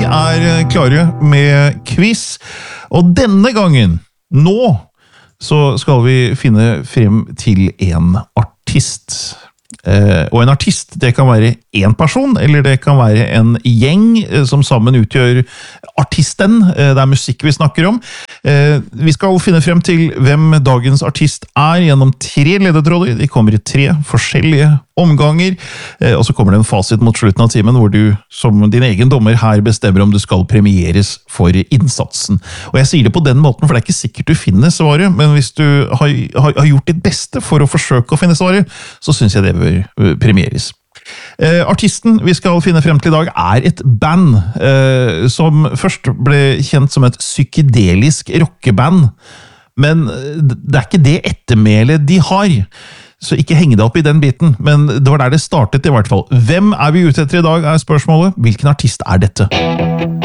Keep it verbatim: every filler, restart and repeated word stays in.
er klare med quiz, og denne gangen, nå, så skal vi finne frem til en artist. Eh, og en artist, det kan være en person, eller det kan være en gjeng som sammen utgjør artisten. Eh, det er musikk vi snakker om. Eh, vi skal finne frem til hvem dagens artist er gjennom tre ledetråder. De kommer i tre forskjellige omganger, eh, og så kommer det en fasit mot slutten av timen, hvor du som din egen dommer her bestemmer om du skal premieres for innsatsen. Og jeg sier det på den måten, for det er ikke sikkert du finner svaret, men hvis du har, har, har gjort ditt beste for å forsøke å finne svaret, så synes jeg det bør premieres. Eh, artisten vi skal finne frem til i dag er et band eh, som først ble kjent som et psykedelisk rockeband, men det er ikke det ettermælet de har. Så ikke henge deg opp i den biten, men det var der det startet i hvert fall. Hvem er vi ute etter i dag, er spørsmålet. Hvilken artist er dette?